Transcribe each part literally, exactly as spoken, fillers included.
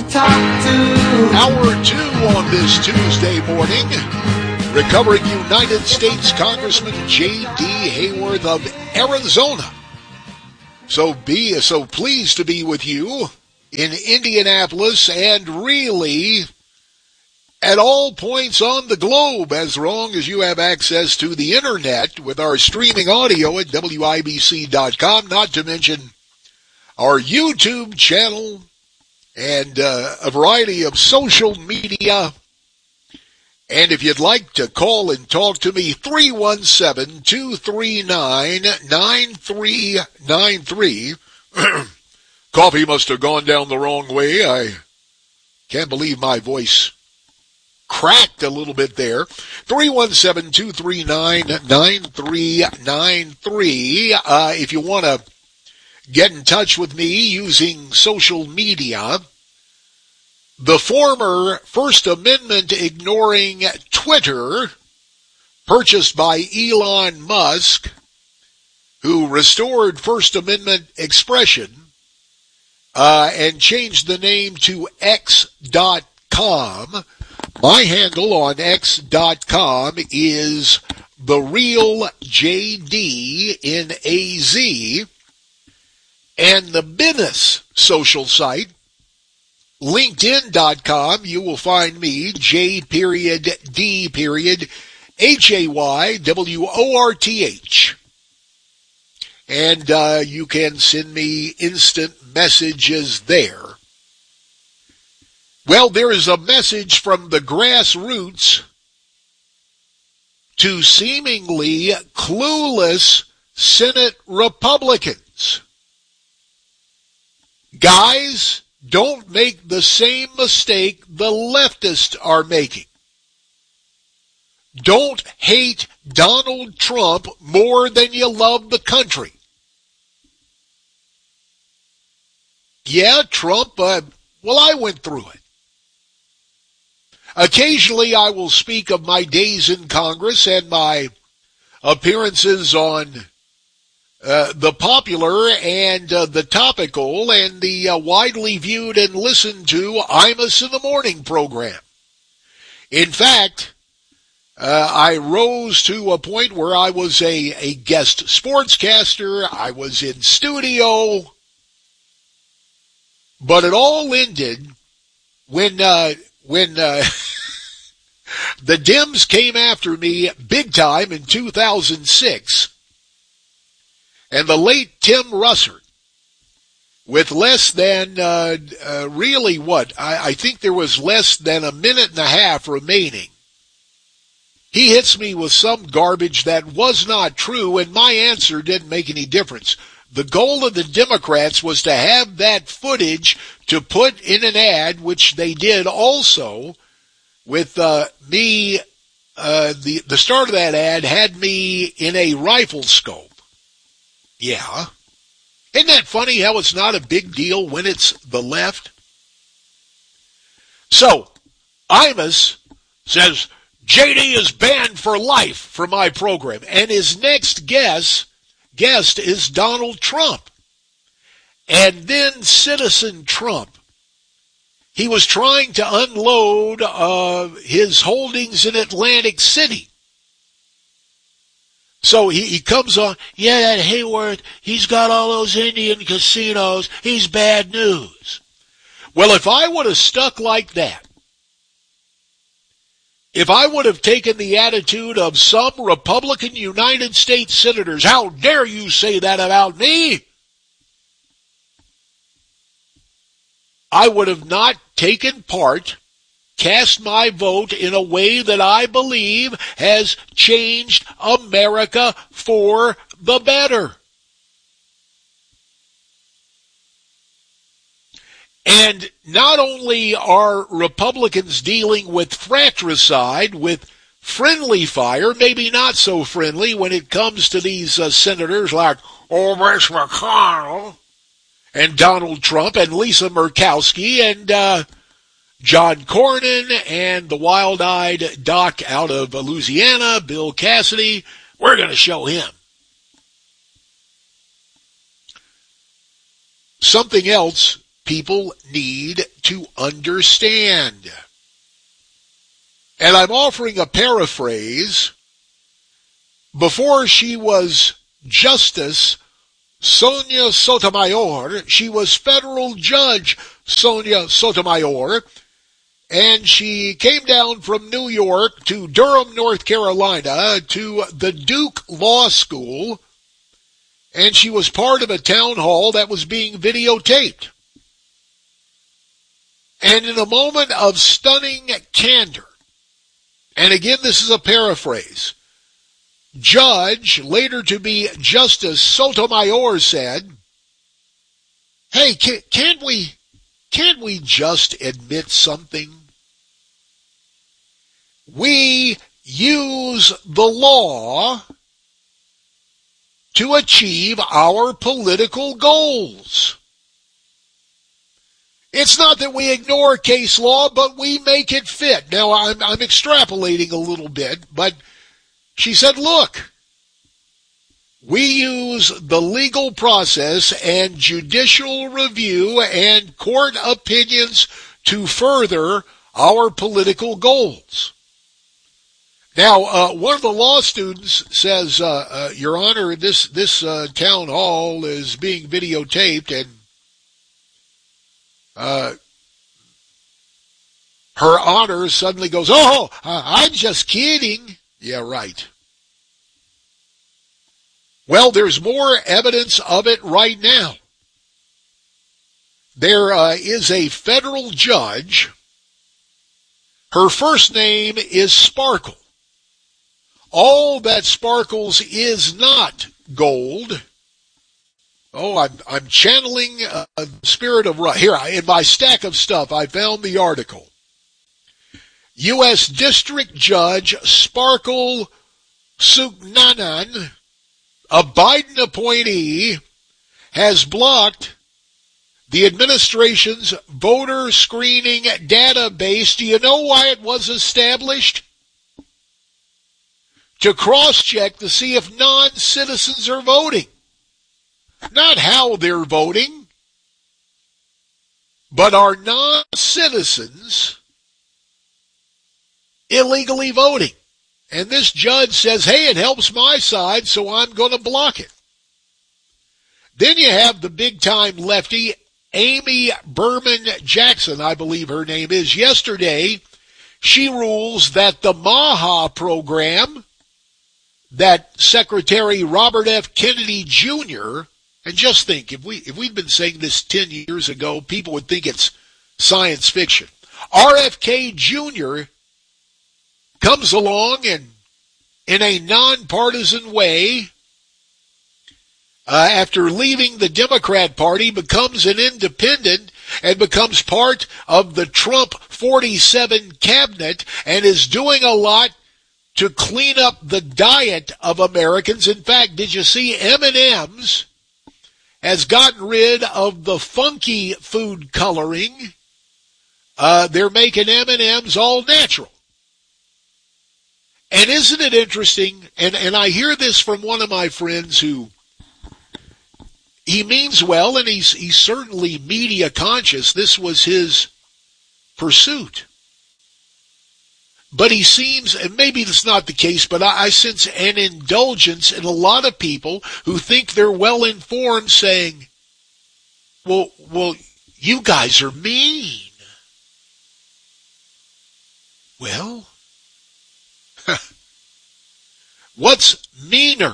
to talk to. Hour two on this Tuesday morning. Recovering United States Congressman J D. Hayworth of Arizona. So be so pleased to be with you in Indianapolis and really at all points on the globe, as long as you have access to the internet with our streaming audio at W I B C dot com, not to mention our YouTube channel and uh, a variety of social media. And if you'd like to call and talk to me, three one seven, two three nine, nine three nine three. Coffee must have gone down the wrong way. I can't believe my voice cracked a little bit there. three one seven, two three nine, nine three nine three. Uh, if you want to get in touch with me using social media, the former First Amendment ignoring Twitter, purchased by Elon Musk, who restored First Amendment expression uh, and changed the name to X dot com. My handle on X dot com is The Real J D in A Z, and the business social site, LinkedIn dot com, you will find me, J period D period H A Y W O R T H. And uh, you can send me instant messages there. Well, there is a message from the grassroots to seemingly clueless Senate Republicans. Guys, don't make the same mistake the leftists are making. Don't hate Donald Trump more than you love the country. Yeah, Trump, uh, well, I went through it. Occasionally I will speak of my days in Congress and my appearances on Uh, the popular and uh, the topical and the uh, widely viewed and listened to Imus in the Morning program. In fact, uh, I rose to a point where I was a, a guest sportscaster. I was in studio. But it all ended when, uh, when uh, the Dems came after me big time in two thousand six. And the late Tim Russert, with less than, uh, uh, really what, I, I think there was less than a minute and a half remaining. He hits me with some garbage that was not true, and my answer didn't make any difference. The goal of the Democrats was to have that footage to put in an ad, which they did also, with uh, me, uh, the, the start of that ad had me in a rifle scope. Yeah. Isn't that funny how it's not a big deal when it's the left? So, Imus says, J D is banned for life from my program. And his next guest, guest is Donald Trump. And then Citizen Trump. He was trying to unload uh, his holdings in Atlantic City. So he, he comes on, yeah, that Hayworth, he's got all those Indian casinos, he's bad news. Well, if I would have stuck like that, if I would have taken the attitude of some Republican United States senators, how dare you say that about me? I would have not taken part, cast my vote in a way that I believe has changed America for the better. And not only are Republicans dealing with fratricide, with friendly fire, maybe not so friendly when it comes to these uh, senators like oh, Mitch McConnell and Donald Trump and Lisa Murkowski and uh, John Cornyn and the wild-eyed doc out of Louisiana, Bill Cassidy. We're going to show him. Something else people need to understand. And I'm offering a paraphrase. Before she was Justice Sonia Sotomayor, she was federal judge Sonia Sotomayor, and she came down from New York to Durham, North Carolina, to the Duke Law School, and she was part of a town hall that was being videotaped. And in a moment of stunning candor, and again this is a paraphrase, Judge, later to be Justice Sotomayor, said, hey, can, can't we, can't we just admit something? We use the law to achieve our political goals. It's not that we ignore case law, but we make it fit. Now, I'm, I'm extrapolating a little bit, but she said, look, we use the legal process and judicial review and court opinions to further our political goals. Now, uh, one of the law students says, uh, uh, Your Honor, this, this uh, town hall is being videotaped, and uh, her Honor suddenly goes, oh, uh, I'm just kidding. Yeah, right. Well, there's more evidence of it right now. There uh, is a federal judge. Her first name is Sparkle. All that sparkles is not gold. Oh, I'm, I'm channeling uh, the spirit of right. Here, in my stack of stuff, I found the article. U S District Judge Sparkle Suknanan, a Biden appointee, has blocked the administration's voter screening database. Do you know why it was established? To cross-check to see if non-citizens are voting. Not how they're voting, but are non-citizens illegally voting? And this judge says, hey, it helps my side, so I'm going to block it. Then you have the big-time lefty, Amy Berman Jackson, I believe her name is. Yesterday, she rules that the MAHA program that Secretary Robert F. Kennedy Junior, and just think, if, we, if we'd been saying this ten years ago, people would think it's science fiction. R F K Junior comes along and, in a nonpartisan way, uh, after leaving the Democrat Party, becomes an independent and becomes part of the Trump forty-seven cabinet and is doing a lot to clean up the diet of Americans. In fact, did you see M and M's has gotten rid of the funky food coloring? Uh, they're making M and M's all natural. And isn't it interesting, and, and I hear this from one of my friends who, he means well, and he's, he's certainly media conscious. This was his pursuit. But he seems, and maybe that's not the case, but I, I sense an indulgence in a lot of people who think they're well informed, saying, well, well, you guys are mean. Well, what's meaner?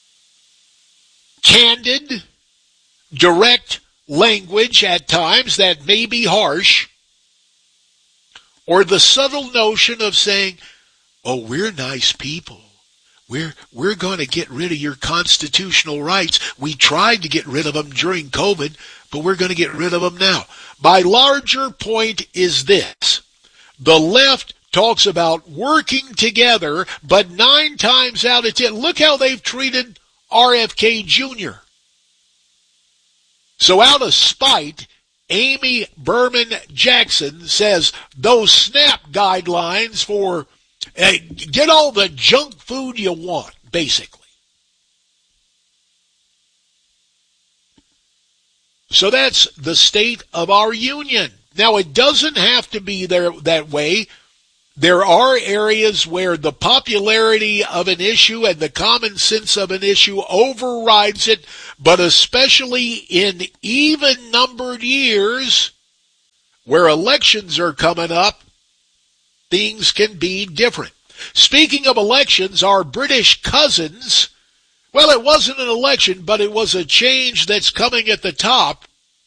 Candid, direct language at times that may be harsh, or the subtle notion of saying, oh, we're nice people. We're, we're going to get rid of your constitutional rights. We tried to get rid of them during COVID, but we're going to get rid of them now. My larger point is this. The left talks about working together, but nine times out of ten, look how they've treated R F K Junior So out of spite, Amy Berman Jackson says those SNAP guidelines for uh, get all the junk food you want, basically. So that's the state of our union. Now, it doesn't have to be there that way. There are areas where the popularity of an issue and the common sense of an issue overrides it, but especially in even-numbered years where elections are coming up, things can be different. Speaking of elections, our British cousins, well, it wasn't an election, but it was a change that's coming at the top.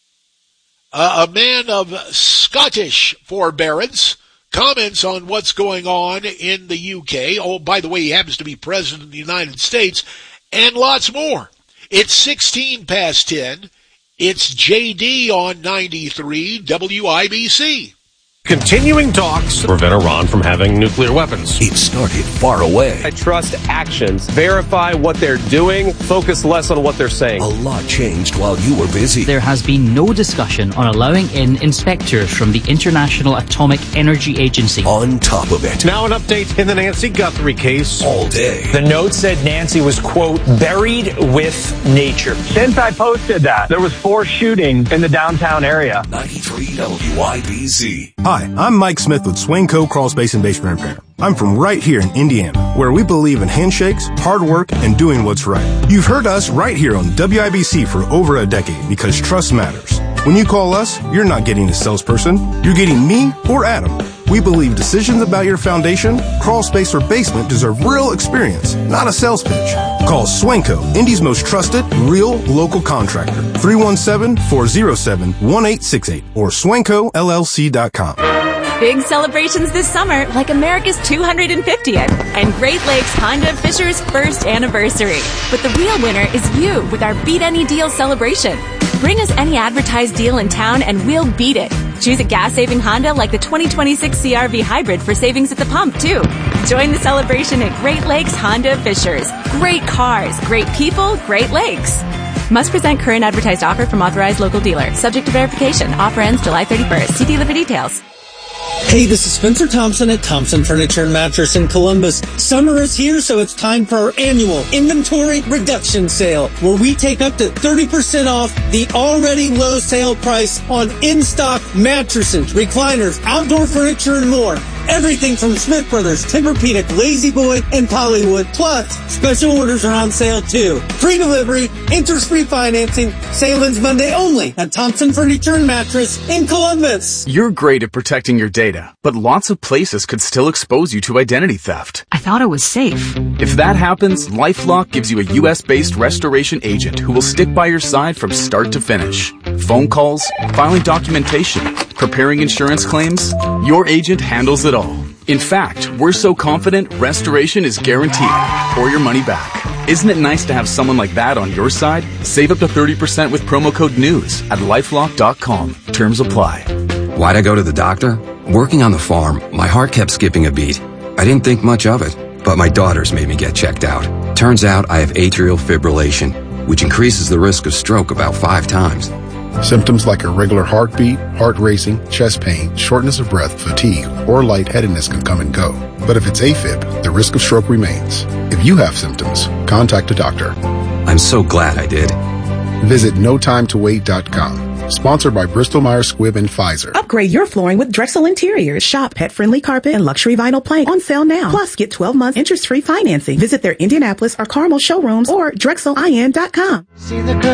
Uh, a man of Scottish forbearance comments on what's going on in the U K. Oh, by the way, he happens to be president of the United States, and lots more. It's sixteen past ten. It's J D on ninety-three W I B C. Continuing talks to prevent Iran from having nuclear weapons. It started far away. I trust actions. Verify what they're doing. Focus less on what they're saying. A lot changed while you were busy. There has been no discussion on allowing in inspectors from the International Atomic Energy Agency. On top of it. Now an update in the Nancy Guthrie case. All day. The note said Nancy was, quote, buried with nature. Since I posted that, there was four shootings in the downtown area. ninety-three W I B C. Hi, I'm Mike Smith with Swainco Crawl Space and Basement Repair. I'm from right here in Indiana, where we believe in handshakes, hard work, and doing what's right. You've heard us right here on W I B C for over a decade because trust matters. When you call us, you're not getting a salesperson. You're getting me or Adam. We believe decisions about your foundation, crawl space, or basement deserve real experience, not a sales pitch. Call Swainco, Indy's most trusted, real, local contractor. three one seven, four zero seven, one eight six eight or swanco L L C dot com. Big celebrations this summer, like America's two hundred fiftieth and Great Lakes Honda Fisher's first anniversary. But the real winner is you with our Beat Any Deal celebration. Bring us any advertised deal in town and we'll beat it. Choose a gas-saving Honda like the twenty twenty-six C R V Hybrid for savings at the pump, too. Join the celebration at Great Lakes Honda Fishers. Great cars, great people, Great Lakes. Must present current advertised offer from authorized local dealer. Subject to verification. Offer ends July thirty-first. See dealer for details. Hey, this is Spencer Thompson at Thompson Furniture and Mattress in Columbus. Summer is here, so it's time for our annual inventory reduction sale, where we take up to thirty percent off the already low sale price on in-stock mattresses, recliners, outdoor furniture, and more. Everything from Smith Brothers, Tempur-Pedic, Lazy Boy, and Pollywood. Plus, special orders are on sale too. Free delivery, interest-free financing. Sale ends Monday only at Thompson Furniture and Mattress in Columbus. You're great at protecting your data, but lots of places could still expose you to identity theft. I thought it was safe. If that happens, LifeLock gives you a U S-based restoration agent who will stick by your side from start to finish. Phone calls, filing documentation, preparing insurance claims, your agent handles it all. In fact, we're so confident restoration is guaranteed or your money back. Isn't it nice to have someone like that on your side? Save up to thirty percent with promo code NEWS at lifelock dot com. Terms apply. Why'd I go to the doctor? Working on the farm, my heart kept skipping a beat. I didn't think much of it, but my daughters made me get checked out. Turns out I have atrial fibrillation, which increases the risk of stroke about five times. Symptoms like irregular heartbeat, heart racing, chest pain, shortness of breath, fatigue, or lightheadedness can come and go. But if it's AFib, the risk of stroke remains. If you have symptoms, contact a doctor. I'm so glad I did. Visit no time to wait dot com. Sponsored by Bristol Myers Squibb and Pfizer. Upgrade your flooring with Drexel Interiors. Shop pet-friendly carpet and luxury vinyl plank on sale now. Plus, get twelve months interest-free financing. Visit their Indianapolis or Carmel showrooms or drexel in dot com.